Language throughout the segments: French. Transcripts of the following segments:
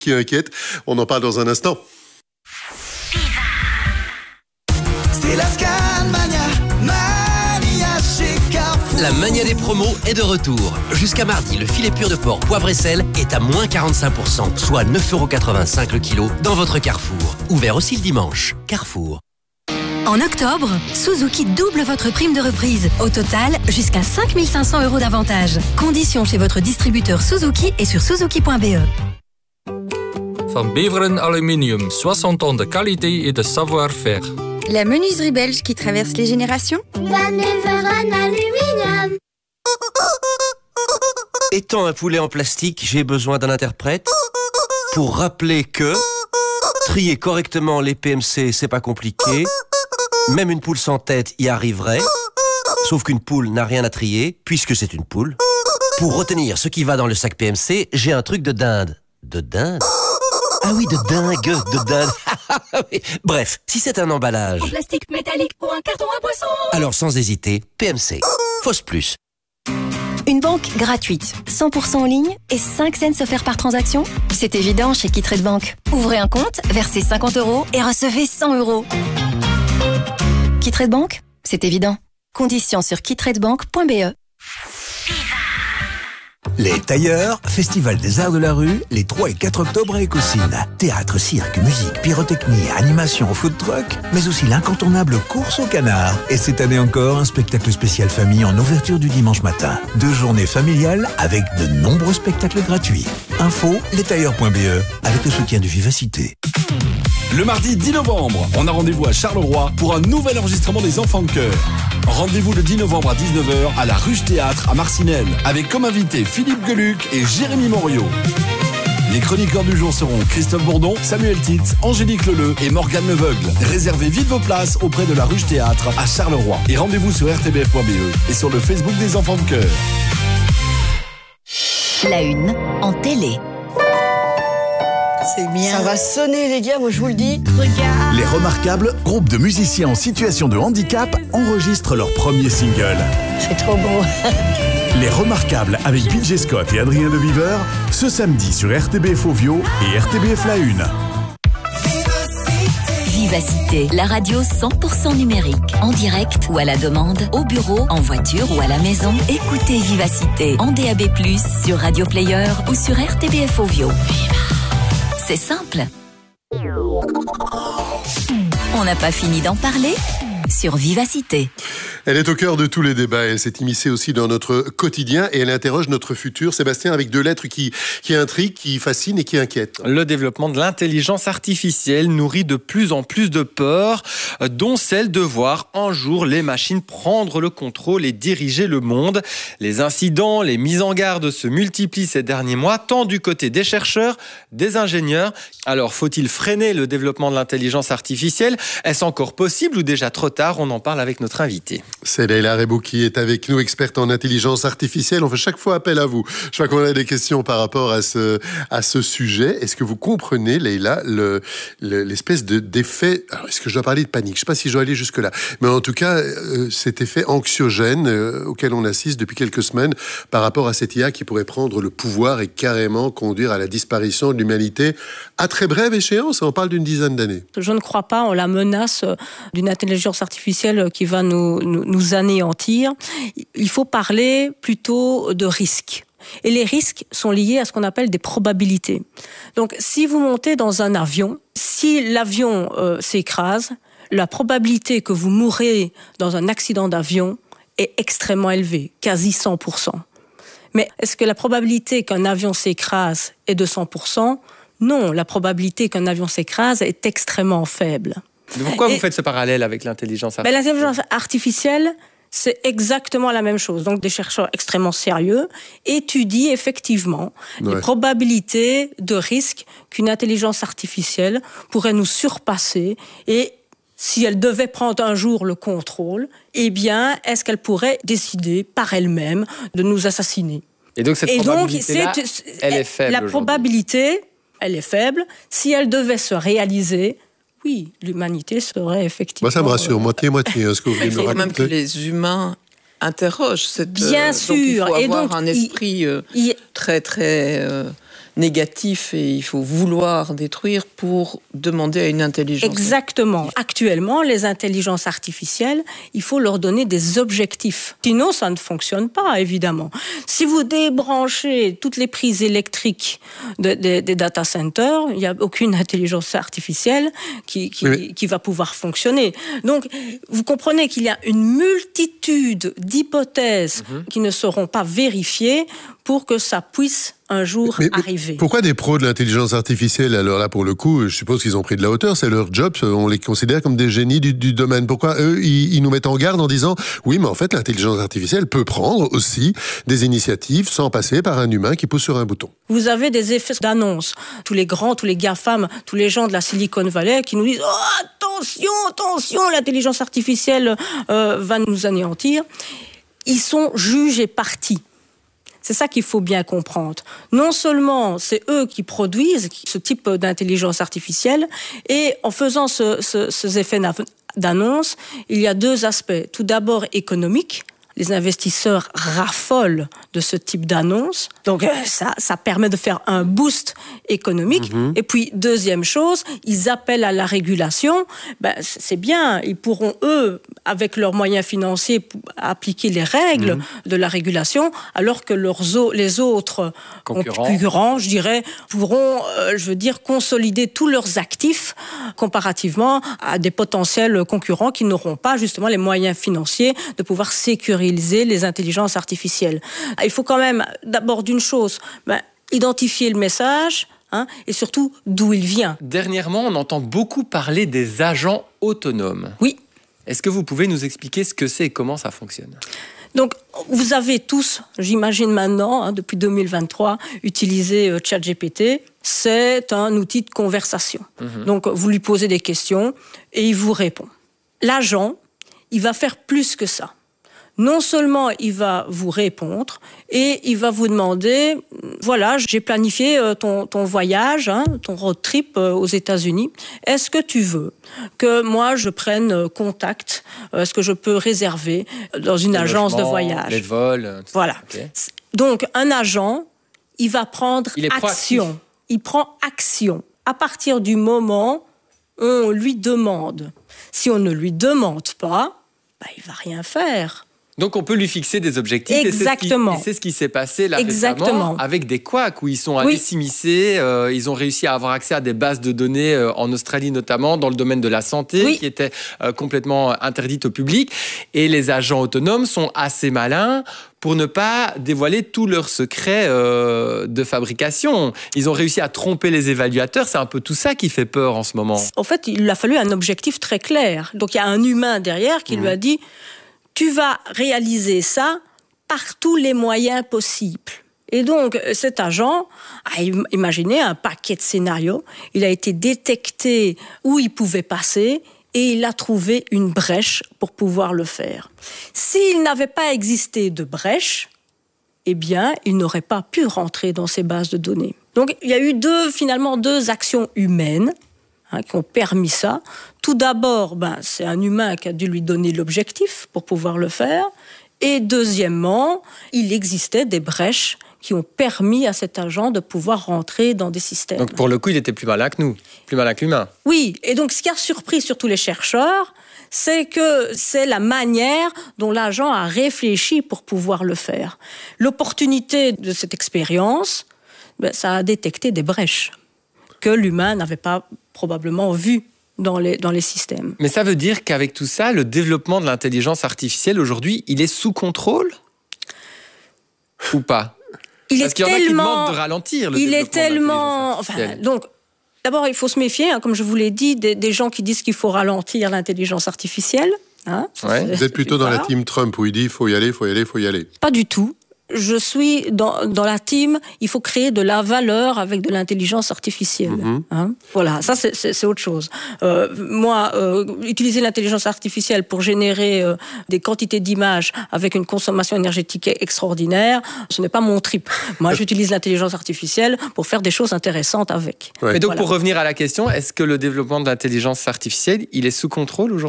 qui inquiète. On en parle dans un instant. C'est la Scanmania, mania chez Carrefour. La mania des promos est de retour. Jusqu'à mardi, le filet pur de porc poivre et sel est à moins 45%, soit 9,85 € le kilo dans votre Carrefour. Ouvert aussi le dimanche. Carrefour. En octobre, Suzuki double votre prime de reprise. Au total, jusqu'à 5 500 € d'avantage. Conditions chez votre distributeur Suzuki et sur suzuki.be. Van Beveren Aluminium, 60 ans de qualité et de savoir-faire. La menuiserie belge qui traverse les générations. Van Beveren Aluminium. Étant un poulet en plastique, j'ai besoin d'un interprète pour rappeler que trier correctement les PMC, c'est pas compliqué. Même une poule sans tête y arriverait. Sauf qu'une poule n'a rien à trier, puisque c'est une poule. Pour retenir ce qui va dans le sac PMC, j'ai un truc de dinde. De dinde ? Ah oui, de dingue, de dinde. Bref, si c'est un emballage... En plastique métallique ou un carton à boisson. Alors sans hésiter, PMC. Fausse plus. Une banque gratuite, 100% en ligne et 5 cents offerts par transaction. C'est évident chez Kitrade Bank. Ouvrez un compte, versez 50 € et recevez 100 €. Kitrade Bank, c'est évident. Conditions sur kitradebank.be. Les Tailleurs, Festival des Arts de la Rue, les 3 et 4 octobre à Écosine. Théâtre, cirque, musique, pyrotechnie, animation, food truck, mais aussi l'incontournable course au canard. Et cette année encore, un spectacle spécial famille en ouverture du dimanche matin. 2 journées familiales avec de nombreux spectacles gratuits. Info, lestailleurs.be, avec le soutien de Vivacité. Le mardi 10 novembre, on a rendez-vous à Charleroi pour un nouvel enregistrement des Enfants de Chœur. Rendez-vous le 10 novembre à 19h à la Ruche Théâtre à Marcinelle, avec comme invités Philippe Geluc et Jérémy Morio. Les chroniqueurs du jour seront Christophe Bourdon, Samuel Titz, Angélique Leleu et Morgane Leveugle. Réservez vite vos places auprès de la Ruche Théâtre à Charleroi. Et rendez-vous sur rtbf.be et sur le Facebook des Enfants de Chœur. La une en télé. C'est bien. Ça va sonner, les gars, moi je vous le dis. Regarde. Les Remarquables, groupe de musiciens en situation de handicap, enregistrent leur premier single. C'est trop beau. Les Remarquables avec BJ Scott et Adrien de Viveur, ce samedi sur RTBF Ovio et RTBF La Une. Vivacité, la radio 100% numérique. En direct ou à la demande, au bureau, en voiture ou à la maison. Écoutez Vivacité en DAB+, sur Radio Player ou sur RTBF Ovio. C'est simple. On n'a pas fini d'en parler sur Vivacité. Elle est au cœur de tous les débats. Elle s'est immiscée aussi dans notre quotidien et elle interroge notre futur. Sébastien, avec 2 lettres qui intriguent, qui fascinent et qui inquiètent. Le développement de l'intelligence artificielle nourrit de plus en plus de peurs, dont celle de voir un jour les machines prendre le contrôle et diriger le monde. Les incidents, les mises en garde se multiplient ces derniers mois, tant du côté des chercheurs, des ingénieurs. Alors, faut-il freiner le développement de l'intelligence artificielle ? Est-ce encore possible ou déjà trop tard ? On en parle avec notre invité. C'est Leïla Rebou qui est avec nous, experte en intelligence artificielle. On fait chaque fois appel à vous. Je crois qu'on a des questions par rapport à ce sujet. Est-ce que vous comprenez, Leïla, l'espèce d'effet... Alors, est-ce que je dois parler de panique ? Je ne sais pas si je dois aller jusque-là. Mais en tout cas, cet effet anxiogène auquel on assiste depuis quelques semaines par rapport à cette IA qui pourrait prendre le pouvoir et carrément conduire à la disparition de l'humanité à très brève échéance. On parle d'une dizaine d'années. Je ne crois pas en la menace d'une intelligence artificielle qui va nous anéantir. Il faut parler plutôt de risques. Et les risques sont liés à ce qu'on appelle des probabilités. Donc, si vous montez dans un avion, si l'avion s'écrase, la probabilité que vous mourrez dans un accident d'avion est extrêmement élevée, quasi 100%. Mais est-ce que la probabilité qu'un avion s'écrase est de 100% ? Non, la probabilité qu'un avion s'écrase est extrêmement faible. Pourquoi vous faites ce parallèle avec l'intelligence artificielle ? L'intelligence artificielle, c'est exactement la même chose. Donc, des chercheurs extrêmement sérieux étudient effectivement les probabilités de risque qu'une intelligence artificielle pourrait nous surpasser et si elle devait prendre un jour le contrôle, eh bien, est-ce qu'elle pourrait décider par elle-même de nous assassiner ? Et donc, cette probabilité-là, elle est faible. La probabilité, elle est faible. Si elle devait se réaliser, oui, l'humanité serait effectivement... Moi, ça me rassure, moitié-moitié. Ce que vous voulez me raconter. Il faut quand même que les humains interrogent cette... Bien sûr. Donc il faut avoir un esprit très, très négatif et il faut vouloir détruire pour demander à une intelligence. Exactement. Actuellement, les intelligences artificielles, il faut leur donner des objectifs. Sinon, ça ne fonctionne pas, évidemment. Si vous débranchez toutes les prises électriques des data centers, il n'y a aucune intelligence artificielle qui va pouvoir fonctionner. Donc, vous comprenez qu'il y a une multitude d'hypothèses qui ne seront pas vérifiées pour que ça puisse un jour arriver. Pourquoi des pros de l'intelligence artificielle? Alors là, pour le coup, je suppose qu'ils ont pris de la hauteur, c'est leur job, on les considère comme des génies du domaine. Pourquoi eux, ils nous mettent en garde en disant « Oui, mais en fait, l'intelligence artificielle peut prendre aussi des initiatives sans passer par un humain qui pousse sur un bouton. » Vous avez des effets d'annonce. Tous les grands, tous les GAFAM, tous les gens de la Silicon Valley qui nous disent « Oh, attention, l'intelligence artificielle va nous anéantir. » Ils sont juges et parties. C'est ça qu'il faut bien comprendre. Non seulement c'est eux qui produisent ce type d'intelligence artificielle, et en faisant ces effets d'annonce, il y a deux aspects. Tout d'abord économique. Les investisseurs raffolent de ce type d'annonce. Donc ça permet de faire un boost économique. Et puis, deuxième chose, ils appellent à la régulation. C'est bien, ils pourront, eux, avec leurs moyens financiers, appliquer les règles de la régulation, alors que les autres concurrents, je dirais, pourront, consolider tous leurs actifs comparativement à des potentiels concurrents qui n'auront pas, justement, les moyens financiers de pouvoir sécuriser les intelligences artificielles. Il faut quand même, d'abord d'une chose, identifier le message, et surtout d'où il vient. Dernièrement, on entend beaucoup parler des agents autonomes. Oui. Est-ce que vous pouvez nous expliquer ce que c'est et comment ça fonctionne ? Donc, vous avez tous, j'imagine maintenant, depuis 2023, utilisé ChatGPT. C'est un outil de conversation. Donc, vous lui posez des questions et il vous répond. L'agent, il va faire plus que ça. Non seulement il va vous répondre et il va vous demander, voilà, j'ai planifié ton voyage, ton road trip aux États-Unis. Est-ce que tu veux que moi je prenne contact? Est-ce que je peux réserver dans une agence de voyage? Les vols. Voilà. Okay. Donc un agent, il va prendre action. Il prend action à partir du moment où on lui demande. Si on ne lui demande pas, il va rien faire. Donc on peut lui fixer des objectifs. Exactement. Et c'est ce qui s'est passé là récemment avec des couacs où ils sont allés s'immiscer. Ils ont réussi à avoir accès à des bases de données en Australie notamment dans le domaine de la santé qui étaient complètement interdites au public. Et les agents autonomes sont assez malins pour ne pas dévoiler tous leurs secrets de fabrication. Ils ont réussi à tromper les évaluateurs. C'est un peu tout ça qui fait peur en ce moment. En fait, il a fallu un objectif très clair. Donc il y a un humain derrière qui lui a dit « Tu vas réaliser ça par tous les moyens possibles ». Et donc, cet agent a imaginé un paquet de scénarios. Il a été détecté où il pouvait passer et il a trouvé une brèche pour pouvoir le faire. S'il n'avait pas existé de brèche, eh bien, il n'aurait pas pu rentrer dans ces bases de données. Donc, il y a eu deux actions humaines qui ont permis ça. Tout d'abord, c'est un humain qui a dû lui donner l'objectif pour pouvoir le faire. Et deuxièmement, il existait des brèches qui ont permis à cet agent de pouvoir rentrer dans des systèmes. Donc pour le coup, il était plus malin que nous, plus malin que l'humain. Oui, et donc ce qui a surpris surtout les chercheurs, c'est que c'est la manière dont l'agent a réfléchi pour pouvoir le faire. L'opportunité de cette expérience, ça a détecté des brèches que l'humain n'avait pas probablement vues dans les systèmes. Mais ça veut dire qu'avec tout ça, le développement de l'intelligence artificielle aujourd'hui, il est sous contrôle ou pas? Parce qu'il y en a qui demandent de ralentir le développement de l'intelligence artificielle. Donc, d'abord, il faut se méfier, comme je vous l'ai dit, des gens qui disent qu'il faut ralentir l'intelligence artificielle. Vous êtes plutôt dans la team Trump où il dit « faut y aller, faut y aller, faut y aller ». Pas du tout. Je suis dans la team, il faut créer de la valeur avec de l'intelligence artificielle. Voilà, ça c'est autre chose. Moi, utiliser l'intelligence artificielle pour générer des quantités d'images avec une consommation énergétique extraordinaire, ce n'est pas mon trip. Moi, j'utilise l'intelligence artificielle pour faire des choses intéressantes avec. Mais donc, pour revenir à la question, est-ce que le développement de l'intelligence artificielle, il est sous contrôle aujourd'hui ?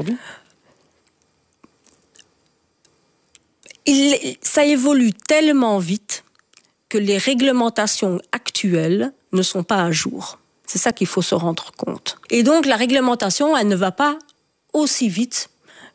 Ça évolue tellement vite que les réglementations actuelles ne sont pas à jour. C'est ça qu'il faut se rendre compte. Et donc, la réglementation, elle ne va pas aussi vite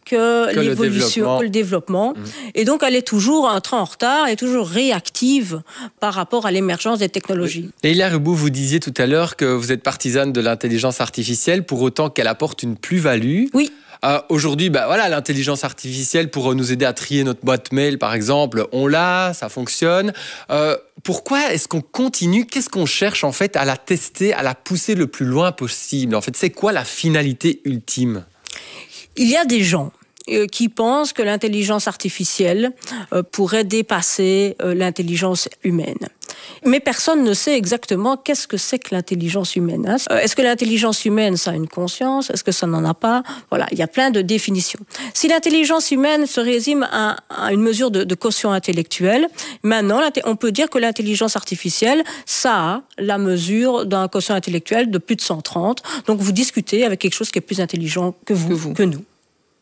que l'évolution, que le développement. Et donc, elle est toujours un train en retard, elle est toujours réactive par rapport à l'émergence des technologies. Leïla Reboux, vous disiez tout à l'heure que vous êtes partisane de l'intelligence artificielle pour autant qu'elle apporte une plus-value. Oui. Aujourd'hui, l'intelligence artificielle pour nous aider à trier notre boîte mail, par exemple, on l'a, ça fonctionne. Pourquoi est-ce qu'on continue ? Qu'est-ce qu'on cherche en fait à la tester, à la pousser le plus loin possible ? En fait, c'est quoi la finalité ultime ? Il y a des gens qui pensent que l'intelligence artificielle pourrait dépasser l'intelligence humaine. Mais personne ne sait exactement qu'est-ce que c'est que l'intelligence humaine. Est-ce que l'intelligence humaine, ça a une conscience ? Est-ce que ça n'en a pas ? Voilà, il y a plein de définitions. Si l'intelligence humaine se résume à une mesure de quotient intellectuel, maintenant, on peut dire que l'intelligence artificielle, ça a la mesure d'un quotient intellectuel de plus de 130. Donc, vous discutez avec quelque chose qui est plus intelligent que vous. Que nous. D'accord ?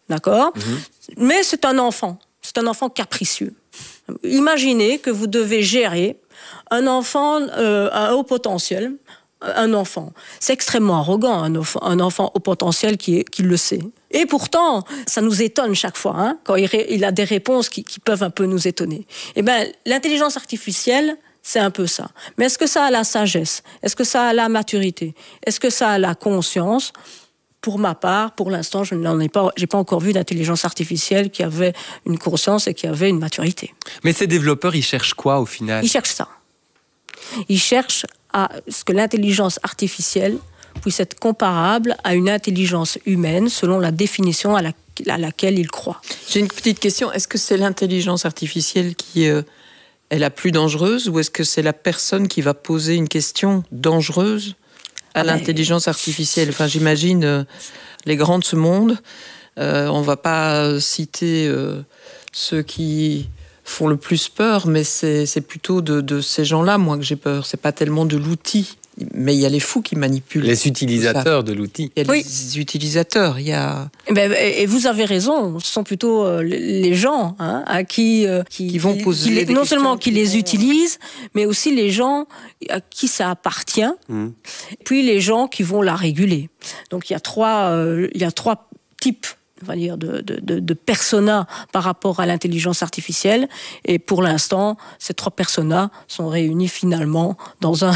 Mais c'est un enfant capricieux. Imaginez que vous devez gérer un enfant à haut potentiel, un enfant. C'est extrêmement arrogant, un enfant au potentiel qui le sait. Et pourtant, ça nous étonne chaque fois, quand il a des réponses qui peuvent un peu nous étonner. Eh bien, l'intelligence artificielle, c'est un peu ça. Mais est-ce que ça a la sagesse ? Est-ce que ça a la maturité ? Est-ce que ça a la conscience ? Pour ma part, pour l'instant, j'ai pas encore vu d'intelligence artificielle qui avait une conscience et qui avait une maturité. Mais ces développeurs, ils cherchent quoi au final ? Ils cherchent ça. Ils cherchent à ce que l'intelligence artificielle puisse être comparable à une intelligence humaine selon la définition à laquelle ils croient. J'ai une petite question. Est-ce que c'est l'intelligence artificielle qui est la plus dangereuse ou est-ce que c'est la personne qui va poser une question dangereuse à l'intelligence artificielle? Enfin, j'imagine les grands de ce monde. On ne va pas citer ceux qui font le plus peur, mais c'est plutôt de ces gens-là, moi, que j'ai peur. C'est pas tellement de l'outil, mais il y a les fous qui manipulent. Les utilisateurs de l'outil. Il y a les utilisateurs. Il y a. Et vous avez raison. Ce sont plutôt les gens à qui vont poser non seulement qui les utilisent, mais aussi les gens à qui ça appartient. Puis les gens qui vont la réguler. Donc il y a trois types, on va dire, de personas par rapport à l'intelligence artificielle. Et pour l'instant, ces trois personas sont réunis finalement dans un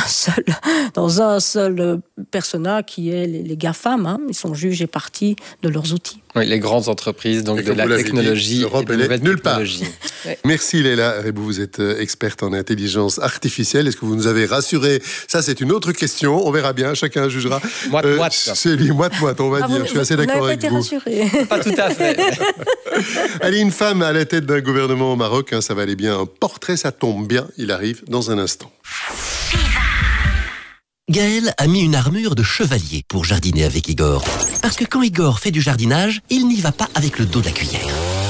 seul persona qui est les GAFAM. Ils sont juges et parties de leurs outils. Oui, les grandes entreprises, donc de la technologie. L'Europe, elle est nulle part. Merci Leïla Reboux, vous êtes experte en intelligence artificielle. Est-ce que vous nous avez rassuré ? Ça, c'est une autre question. On verra bien, chacun jugera. Moite-moite. C'est moite-moite, on va dire. Je suis assez d'accord avec vous. Vous n'avez pas été rassuré. Pas tout à fait. Allez, une femme à la tête d'un gouvernement au Maroc, ça va aller bien. Un portrait, ça tombe bien. Il arrive dans un instant. Gaël a mis une armure de chevalier pour jardiner avec Igor. Parce que quand Igor fait du jardinage, il n'y va pas avec le dos de la cuillère.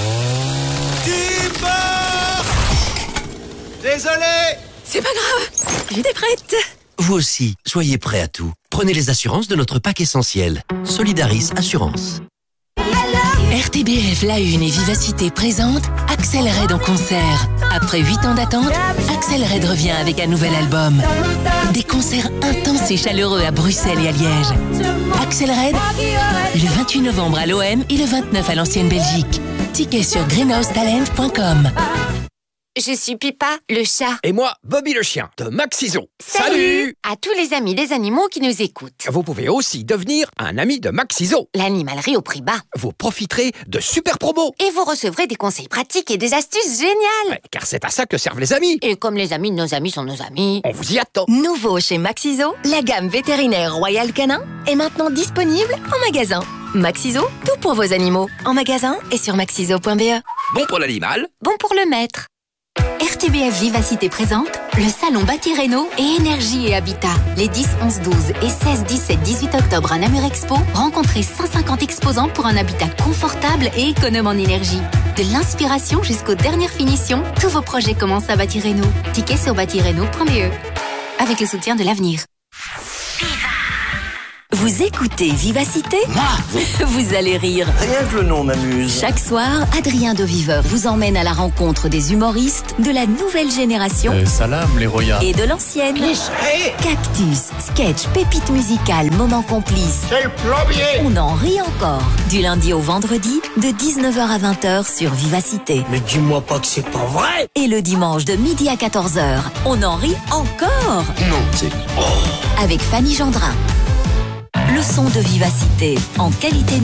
Désolé! C'est pas grave, j'étais prête. Vous aussi, soyez prêts à tout. Prenez les assurances de notre pack essentiel. Solidaris Assurance. RTBF, La Une et Vivacité présentent Axel Red en concert. Après 8 ans d'attente, Axel Red revient avec un nouvel album. Des concerts intenses et chaleureux à Bruxelles et à Liège. Axel Red, le 28 novembre à l'OM et le 29 à l'Ancienne Belgique. Tickets sur greenhousetalent.com. Je suis Pipa, le chat. Et moi, Bobby le chien, de Maxiso. Salut à tous les amis des animaux qui nous écoutent. Vous pouvez aussi devenir un ami de Maxiso. L'animalerie au prix bas. Vous profiterez de super promos. Et vous recevrez des conseils pratiques et des astuces géniales. Ouais, car c'est à ça que servent les amis. Et comme les amis de nos amis sont nos amis, on vous y attend. Nouveau chez Maxiso, la gamme vétérinaire Royal Canin est maintenant disponible en magasin. Maxiso, tout pour vos animaux. En magasin et sur maxiso.be. Bon pour l'animal. Bon pour le maître. RTBF Vivacité présente le salon Bâti Réno et Énergie et Habitat. Les 10, 11, 12 et 16, 17, 18 octobre à Namur Expo, rencontrez 150 exposants pour un habitat confortable et économe en énergie. De l'inspiration jusqu'aux dernières finitions, tous vos projets commencent à Bâti Réno. Ticket sur bâtiréno.be. Avec le soutien de l'avenir. Vous écoutez Vivacité ? Vous allez rire. Rien que le nom m'amuse. Chaque soir, Adrien de Viveur vous emmène à la rencontre des humoristes de la nouvelle génération Salam, les royas. et de l'ancienne. Cactus, sketch, pépites musicales, moments complices. C'est le plombier. On en rit encore. Du lundi au vendredi, de 19h à 20h sur Vivacité. Mais dis-moi pas que c'est pas vrai. Et le dimanche de midi à 14h, on en rit encore. Non, c'est... Avec Fanny Gendrin. Le son de Vivacité, en qualité